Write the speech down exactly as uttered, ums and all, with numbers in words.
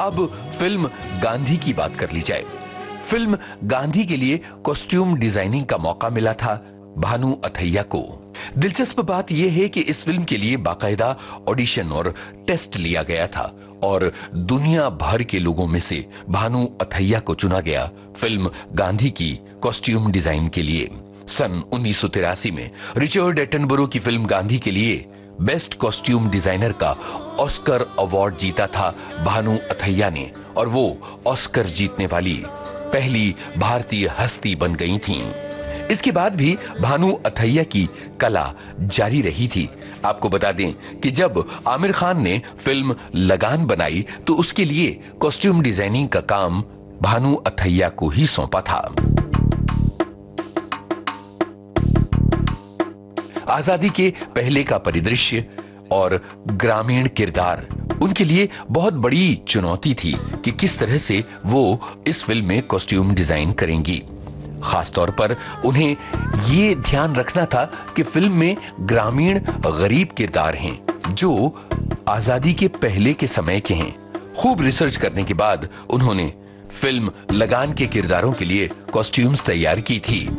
अब फिल्म गांधी की बात कर ली जाए। फिल्म गांधी के लिए कॉस्ट्यूम डिजाइनिंग का मौका मिला था भानु अथैया को। दिलचस्प बात यह है कि इस फिल्म के लिए बाकायदा ऑडिशन और टेस्ट लिया गया था और दुनिया भर के लोगों में से भानु अथैया को चुना गया फिल्म गांधी की कॉस्ट्यूम डिजाइन के लिए। सन उन्नीस सौ तिरासी में रिचर्ड एटनबरो की फिल्म गांधी के लिए बेस्ट कॉस्ट्यूम डिजाइनर का ऑस्कर अवार्ड जीता था भानु अथैया ने और वो ऑस्कर जीतने वाली पहली भारतीय हस्ती बन गई थीं। इसके बाद भी भानु अथैया की कला जारी रही थी। आपको बता दें कि जब आमिर खान ने फिल्म लगान बनाई तो उसके लिए कॉस्ट्यूम डिजाइनिंग का काम भानु अथैया को ही सौंपा था। आजादी के पहले का परिदृश्य और ग्रामीण किरदार उनके लिए बहुत बड़ी चुनौती थी कि किस तरह से वो इस फिल्म में कॉस्ट्यूम डिजाइन करेंगी। खासतौर पर उन्हें ये ध्यान रखना था कि फिल्म में ग्रामीण गरीब किरदार हैं जो आजादी के पहले के समय के हैं। खूब रिसर्च करने के बाद उन्होंने फिल्म लगान के किरदारों के लिए कॉस्ट्यूम्स तैयार की थी।